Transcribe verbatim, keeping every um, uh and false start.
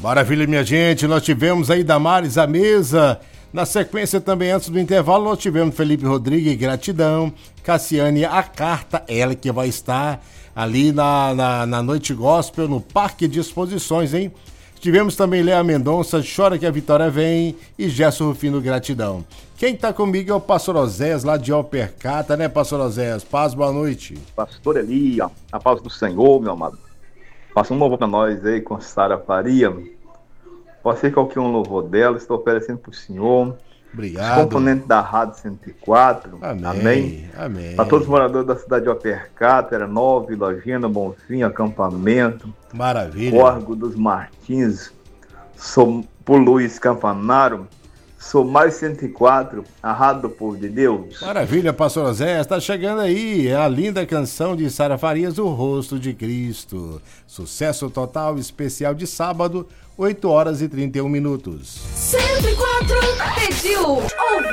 Maravilha, minha gente. Nós tivemos aí Damares à mesa. Na sequência, também antes do intervalo, nós tivemos Felipe Rodrigues, gratidão. Cassiane, a carta, ela que vai estar ali na, na, na Noite Gospel, no Parque de Exposições, hein? Tivemos também Léa Mendonça, Chora que a Vitória Vem, e Gerson Rufino, gratidão. Quem tá comigo é o pastor Oséias, lá de Alpercata, né, pastor Oséias? Paz, boa noite. Pastor Eli, a paz do Senhor, meu amado. Passa um louvor pra nós aí com Sara Faria. Pode ser qualquer um louvor dela, estou oferecendo pro Senhor. Obrigado. Os componentes da Rádio cento e quatro. Amém. Amém. Amém. Para todos os moradores da cidade de Alpercata, era Nova, Lojina, Bonfim, Acampamento. Maravilha. Córrego dos Martins, sou por Luiz Campanaro. Sou mais cento e quatro, a Rádio do Povo de Deus. Maravilha, pastor Zé, está chegando aí a linda canção de Sara Farias, O Rosto de Cristo. Sucesso total especial de sábado, oito horas e trinta e um minutos. cento e quatro pediu, ouviu.